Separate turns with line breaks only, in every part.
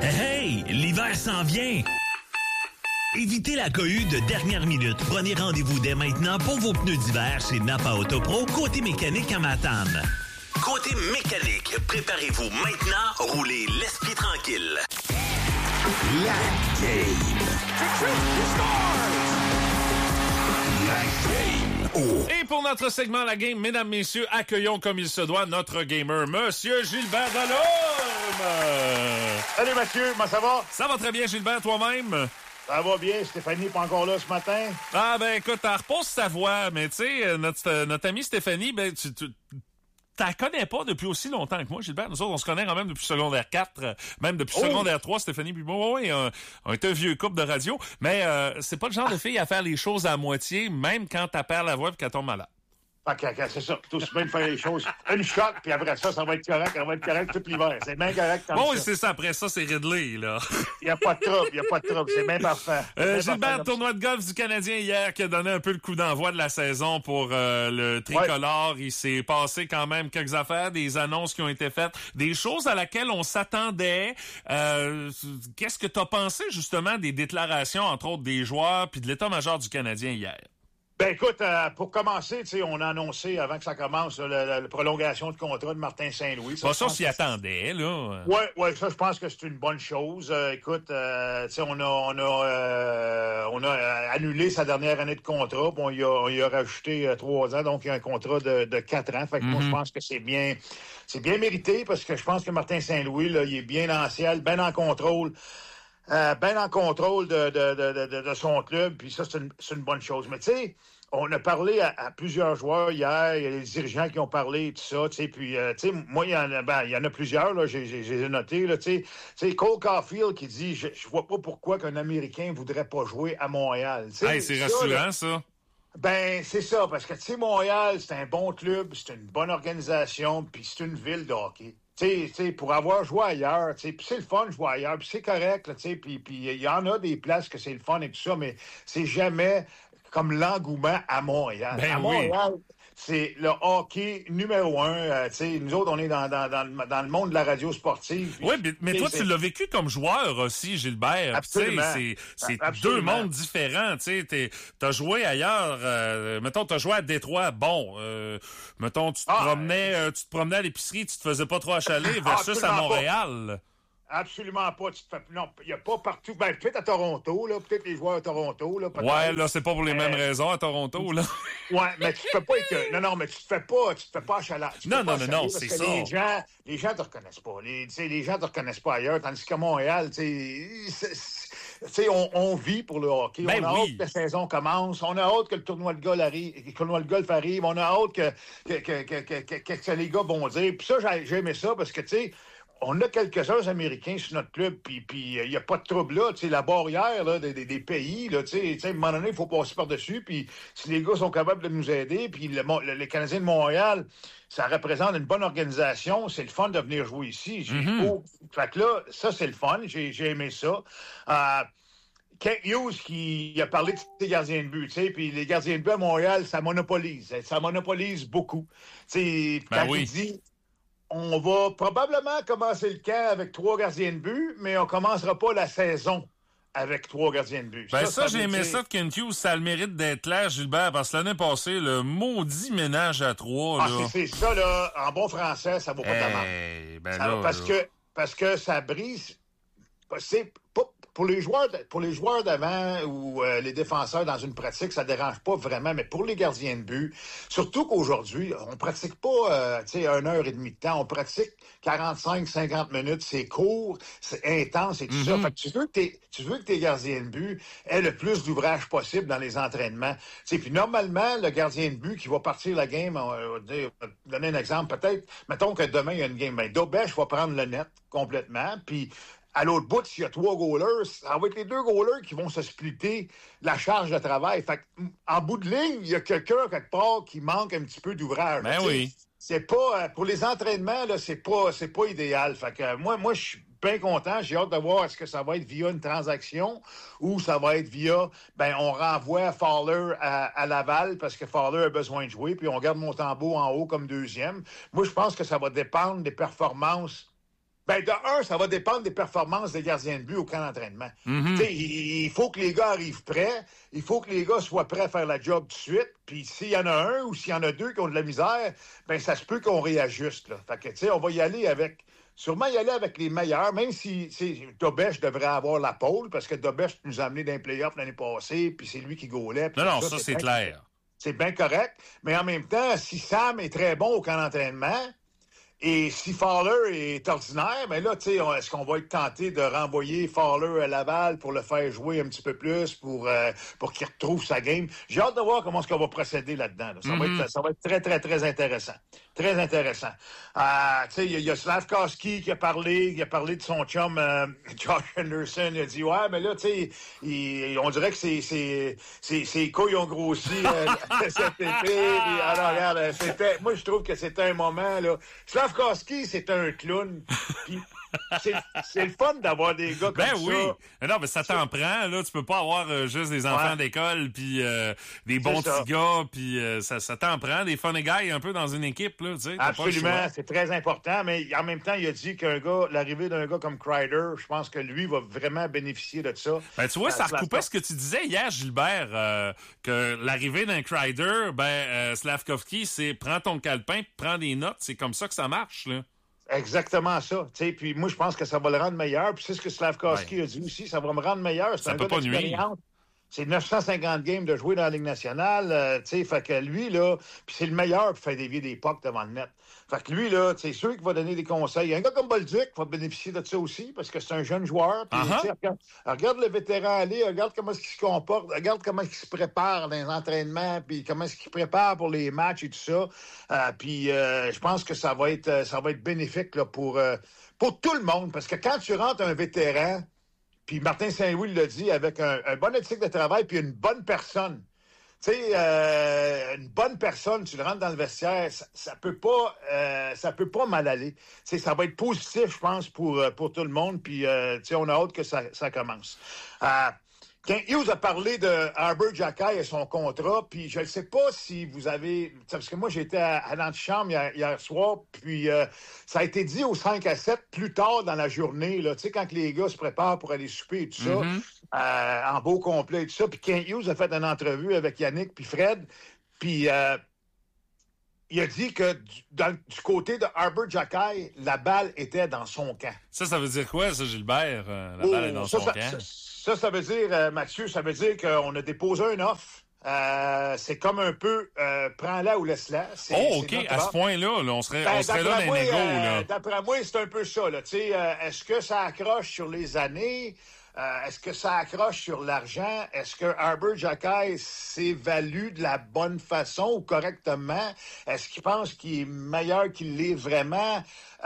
Hey, l'hiver s'en vient! Évitez la cohue de dernière minute. Prenez rendez-vous dès maintenant pour vos pneus d'hiver chez Napa Autopro, côté mécanique à Matane. Côté mécanique, préparez-vous maintenant, roulez l'esprit tranquille.
La game. La game. Oh.
Et pour notre segment La Game, mesdames, messieurs, accueillons comme il se doit notre gamer, Monsieur Gilbert Delorme.
Salut Mathieu, comment ça va?
Ça va très bien, Gilbert, toi-même?
Ça va bien, Stéphanie n'est pas encore là ce matin?
Ah ben écoute, elle repose sa voix, mais tu sais, notre amie Stéphanie, ben tu t'en connais pas depuis aussi longtemps que moi, Gilbert. Nous autres, on se connaît quand même depuis secondaire 4, même depuis secondaire 3, Stéphanie puis moi. Oui, on est un vieux couple de radio, mais c'est pas le genre de fille à faire les choses à moitié, même quand elle perd la voix et qu'elle tombe malade.
OK, c'est ça. Tout se bien de faire les choses. Une shot, puis après ça va être correct. Ça va être correct tout l'hiver. C'est bien correct comme
bon,
ça.
Oui, c'est ça. Après ça, c'est Ridley, là.
Il n'y a pas de trouble. C'est bien parfait.
Gilbert, tournoi de golf du Canadien hier qui a donné un peu le coup d'envoi de la saison pour le tricolore. Ouais. Il s'est passé quand même quelques affaires, des annonces qui ont été faites, des choses à laquelle on s'attendait. Qu'est-ce que tu as pensé, justement, des déclarations, entre autres, des joueurs puis de l'état-major du Canadien hier?
Ben écoute, pour commencer, tu sais, on a annoncé avant que ça commence la prolongation de contrat de Martin Saint-Louis.
Ça, on s'y attendait, là.
Ouais, ça, je pense que c'est une bonne chose. Écoute, tu sais, on a annulé sa dernière année de contrat, puis on y a rajouté 3 ans, donc il y a un contrat de 4 ans. Fait que moi, je pense que c'est bien mérité, parce que je pense que Martin Saint-Louis, là, il est bien en ciel, bien en contrôle. De son club, puis ça, c'est une bonne chose. Mais tu sais, on a parlé à plusieurs joueurs hier, il y a les dirigeants qui ont parlé, tout ça, tu sais, puis, tu sais, moi, il y en a plusieurs, là, j'ai noté, là, tu sais, Cole Caulfield qui dit, je vois pas pourquoi qu'un Américain voudrait pas jouer à Montréal.
Hey, c'est rassurant, ça.
Ben, c'est ça, parce que, tu sais, Montréal, c'est un bon club, c'est une bonne organisation, puis c'est une ville de hockey. Tu sais, pour avoir joué ailleurs, tu sais, puis c'est le fun de jouer ailleurs, puis c'est correct, tu sais, puis il y en a des places que c'est le fun et tout ça, mais c'est jamais comme l'engouement à Montréal.
Ben
à Montréal, c'est le hockey numéro 1. Tu sais, nous autres, on est dans le monde de la radio sportive.
Oui, mais toi, tu l'as vécu comme joueur aussi, Gilbert.
Absolument.
C'est deux mondes différents. Tu sais, t'as joué ailleurs. Mettons, t'as joué à Détroit. Bon, mettons, tu te promenais à l'épicerie, tu te faisais pas trop achaler versus à Montréal.
Absolument pas. Non, il n'y a pas partout. Ben, peut-être à Toronto, là. Peut-être les joueurs à Toronto, là.
Ouais, là, c'est pas pour les mêmes raisons à Toronto, là.
Ouais, mais tu te fais pas Non, mais tu te fais pas achaler.
Non, c'est ça.
Les gens te reconnaissent pas. Les gens te reconnaissent pas ailleurs, tandis qu'à Montréal, tu sais, on vit pour le hockey.
Ben
on a hâte que la saison commence. On a hâte que le tournoi de golf arrive. On a hâte que les gars vont dire. Puis ça, j'ai aimé ça parce que, tu sais, on a quelques-uns Américains sur notre club, puis il n'y a pas de trouble là. Tu sais, la barrière là, des pays, là, tu sais, à un moment donné, il faut passer par-dessus. Puis si les gars sont capables de nous aider, puis les Canadiens de Montréal, ça représente une bonne organisation. C'est le fun de venir jouer ici. Fait que là, ça, c'est le fun. J'ai aimé ça. Kent Hughes qui a parlé de ses gardiens de but, tu sais, puis les gardiens de but à Montréal, ça monopolise beaucoup. Tu sais, quand il dit... On va probablement commencer le camp avec 3 gardiens de but, mais on commencera pas la saison avec 3 gardiens de but.
Ben ça j'ai aimé ça de Kent Hughes, ça a le mérite d'être clair, Gilbert, parce que l'année passée, le maudit ménage à 3, là.
C'est ça, là, en bon français, ça vaut pas de la mort. Parce que ça brise... C'est pas... Pour les joueurs d'avant ou les défenseurs dans une pratique, ça dérange pas vraiment, mais pour les gardiens de but, surtout qu'aujourd'hui, on pratique pas 1h30 de temps, on pratique 45-50 minutes, c'est court, c'est intense et tout ça. Fait que tu veux que tes gardiens de but aient le plus d'ouvrage possible dans les entraînements. Puis normalement, le gardien de but qui va partir la game, donner un exemple, peut-être, mettons que demain il y a une game, ben Dobèche va prendre le net complètement, puis à l'autre bout, s'il y a 3 goalers, ça va être les 2 goalers qui vont se splitter la charge de travail. Fait que, en bout de ligne, il y a quelqu'un, quelque part, qui manque un petit peu d'ouvrage.
Ben oui.
C'est pas, pour les entraînements, là, c'est pas idéal. Fait que, moi, je suis bien content. J'ai hâte de voir est-ce que ça va être via une transaction ou ça va être via, on renvoie Fowler à Laval parce que Fowler a besoin de jouer, puis on garde Montembeault en haut comme deuxième. Moi, je pense que ça va dépendre des performances. Ben, de un, ça va dépendre des performances des gardiens de but au camp d'entraînement. Il faut que les gars arrivent prêts. Il faut que les gars soient prêts à faire la job tout de suite. Puis s'il y en a un ou s'il y en a deux qui ont de la misère, ben ça se peut qu'on réajuste. Là. Fait que, tu sais, on va y aller avec... Sûrement y aller avec les meilleurs, même si Dobèche devrait avoir la pole, parce que Dobèche nous a amené dans les playoffs l'année passée, puis c'est lui qui gaulait.
Non, ça c'est clair.
C'est bien correct. Mais en même temps, si Sam est très bon au camp d'entraînement... Et si Fowler est ordinaire, ben là, tu sais, est-ce qu'on va être tenté de renvoyer Fowler à Laval pour le faire jouer un petit peu plus, pour qu'il retrouve sa game? J'ai hâte de voir comment est-ce qu'on va procéder là-dedans. Là. Ça va être très, très, très intéressant. Très intéressant. Tu sais, il y a Slavkovski qui a parlé de son chum Josh Anderson. Il a dit, ouais, mais là, tu sais, on dirait que ses couilles ont grossi cet été. Alors, regarde, moi, je trouve que c'était un moment, là. Slavkovski, c'est un clown. Puis, c'est le fun d'avoir des gars comme ça.
Ben oui. Non, mais ça t'en prend, là. Tu peux pas avoir juste des enfants d'école, puis des bons petits gars, puis ça t'en prend. Des funny guys un peu dans une équipe, là, tu sais.
Absolument, c'est très important. Mais en même temps, il a dit l'arrivée d'un gars comme Kreider, je pense que lui va vraiment bénéficier de ça.
Ben, tu vois, ça recoupait ce que tu disais hier, Gilbert, que l'arrivée d'un Kreider, Slavkovski, c'est prends ton calepin, prends des notes. C'est comme ça que ça marche, là.
Exactement ça. T'sais, puis moi, je pense que ça va le rendre meilleur. Puis c'est ce que Slavkovski a dit aussi. Ça va me rendre meilleur. C'est un gars d'expérience. C'est 950 games de jouer dans la Ligue nationale. Fait que lui, là, puis c'est le meilleur pour faire dévier des pucks devant le net. Fait que lui, là, c'est sûr qu'il va donner des conseils. Un gars comme Bolduc va bénéficier de ça aussi parce que c'est un jeune joueur. Puis, regarde le vétéran aller, regarde comment il se comporte, regarde comment il se prépare dans les entraînements, puis comment est-ce qu'il prépare pour les matchs et tout ça. Puis je pense que ça va être bénéfique là, pour tout le monde. Parce que quand tu rentres un vétéran, puis Martin Saint-Louis l'a dit, avec un bon éthique de travail puis une bonne personne. Tu sais, une bonne personne, tu le rentres dans le vestiaire, ça peut pas mal aller. T'sais, ça va être positif, je pense, pour tout le monde. Puis, on a hâte que ça commence. Kent Hughes a parlé de Arber Xhekaj et son contrat, puis je ne sais pas si vous avez... Parce que moi, j'étais à l'antichambre hier soir, puis ça a été dit au 5-7 plus tard dans la journée, là, tu sais, quand les gars se préparent pour aller souper et tout ça, en beau complet et tout ça, puis Kent Hughes a fait une entrevue avec Yannick puis Fred, puis... il a dit que du côté de Arber Xhekaj, la balle était dans son camp.
Ça veut dire quoi, ça, Gilbert? La balle est dans son camp?
Ça veut dire, Mathieu, ça veut dire qu'on a déposé un offre. C'est comme un peu prends-la ou laisse-la.
OK, à ce point-là, on serait là dans les négos.
D'après moi, c'est un peu ça. Est-ce que ça accroche sur les années? Est-ce que ça accroche sur l'argent? Est-ce que Arber Xhekaj s'évalue de la bonne façon ou correctement? Est-ce qu'il pense qu'il est meilleur qu'il l'est vraiment?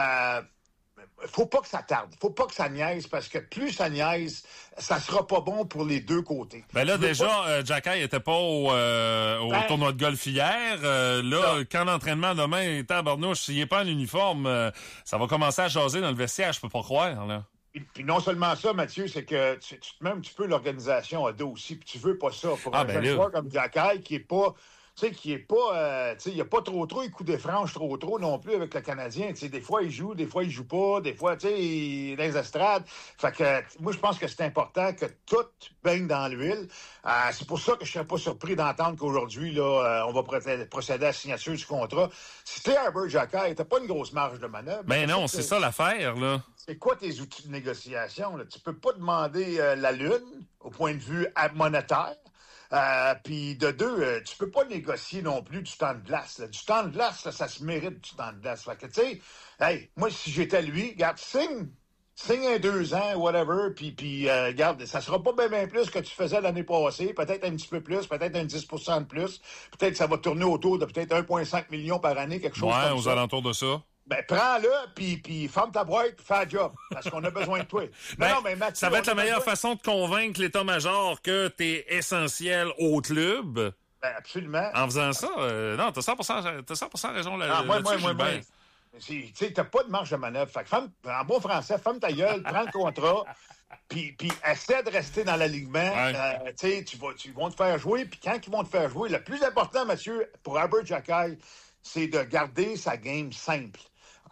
Faut pas que ça tarde. Faut pas que ça niaise, parce que plus ça niaise, ça sera pas bon pour les deux côtés.
Ben là, Xhekaj était pas au tournoi de golf hier. Quand l'entraînement demain est à Barnouche, s'il est pas en uniforme, ça va commencer à jaser dans le vestiaire, je peux pas croire, là.
Puis non seulement ça, Mathieu, c'est que tu te mets un petit peu l'organisation à dos aussi, puis tu veux pas ça. Pour un jeune joueur comme Xhekaj qui est pas... Tu sais, il n'y a pas trop les coups de franche trop non plus avec le Canadien. Tu sais, des fois, il joue pas, des fois, tu sais, il est dans les estrades. Fait que, moi, je pense que c'est important que tout baigne dans l'huile. C'est pour ça que je serais pas surpris d'entendre qu'aujourd'hui, là, on va procéder à la signature du contrat. Si t'es Arber Xhekaj, t'as pas une grosse marge de manœuvre.
Ben non, c'est ça l'affaire, là.
C'est quoi tes outils de négociation, là? Tu peux pas demander la lune au point de vue monétaire. Puis de deux, tu peux pas négocier non plus du temps de glace. Là. Du temps de glace, là, ça se mérite du temps de glace. Fait que, tu sais, hey, moi, si j'étais lui, regarde, signe un 2 ans, whatever, puis regarde, ça sera pas bien plus que tu faisais l'année passée, peut-être un petit peu plus, peut-être un 10 de plus, peut-être que ça va tourner autour de peut-être 1,5 million par année, quelque chose comme ça.
Ouais, aux alentours de ça.
Ben, prends-le, puis ferme ta boîte, puis fais le job, parce qu'on a besoin de toi.
Non, mais Mathieu, ça va être la meilleure façon de convaincre l'état-major que t'es essentiel au club.
Ben, absolument.
En faisant ça, non, t'as 100% raison là.
Moi. Tu sais, t'as pas de marge de manœuvre. Fait que en bon français, ferme ta gueule, prends le contrat, puis essaie de rester dans l'alignement. Ouais. Tu sais, ils vont te faire jouer, puis quand ils vont te faire jouer, le plus important, Mathieu, pour Arber Xhekaj, c'est de garder sa game simple.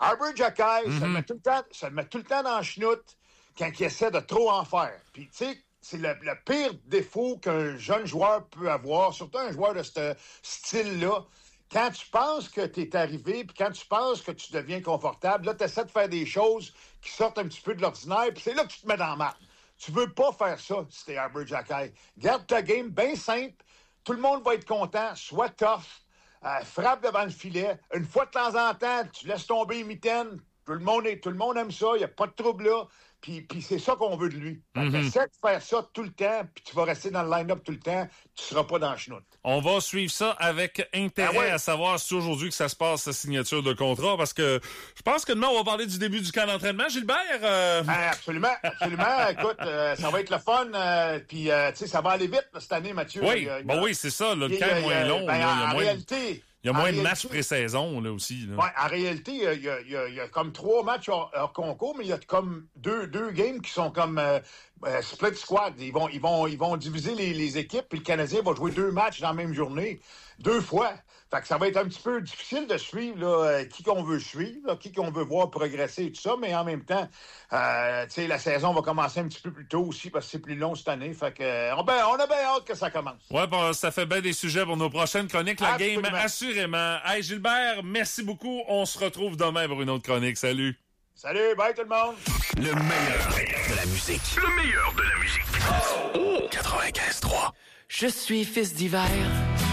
Arbor Jacquet, ça le met tout le temps dans le chenoute quand il essaie de trop en faire. Puis, tu sais, c'est le pire défaut qu'un jeune joueur peut avoir, surtout un joueur de ce style-là. Quand tu penses que tu es arrivé, puis quand tu penses que tu deviens confortable, là, tu essaies de faire des choses qui sortent un petit peu de l'ordinaire, puis c'est là que tu te mets dans la marde. Tu veux pas faire ça si t'es Arbor Jacquet. Garde ta game bien simple. Tout le monde va être content. Sois tough. Frappe devant le filet. Une fois de temps en temps, tu laisses tomber les mitaines. Tout le monde aime ça. Il n'y a pas de trouble là. Puis c'est ça qu'on veut de lui. Essaie de faire ça tout le temps, puis tu vas rester dans le line-up tout le temps, tu ne seras pas dans le chenoute.
On va suivre ça avec intérêt à savoir si aujourd'hui que ça se passe, sa signature de contrat, parce que je pense que demain, on va parler du début du camp d'entraînement. Gilbert?
Absolument. Écoute, ça va être le fun, puis tu sais, ça va aller vite là, cette année, Mathieu.
Oui, oui, c'est ça. Le camp est moins long.
En réalité...
Il y a moins de matchs pré-saison, là, aussi. Là.
Ouais, en réalité, il y a comme 3 matchs hors concours, mais il y a comme deux games qui sont comme split squad. Ils vont diviser les équipes, puis le Canadien va jouer 2 matchs dans la même journée, 2 fois. Fait que ça va être un petit peu difficile de suivre là, qui qu'on veut suivre, là, qui qu'on veut voir progresser et tout ça, mais en même temps, tu sais, la saison va commencer un petit peu plus tôt aussi parce que c'est plus long cette année. Fait que on a bien hâte que ça commence.
Ouais, bon, ça fait bien des sujets pour nos prochaines chroniques. La
Absolument.
game, assurément. Hey, Gilbert, merci beaucoup. On se retrouve demain pour une autre chronique. Salut.
Salut, bye tout le monde.
Le meilleur de la musique. Le meilleur de la musique. 95.3.
Je suis fils d'hiver.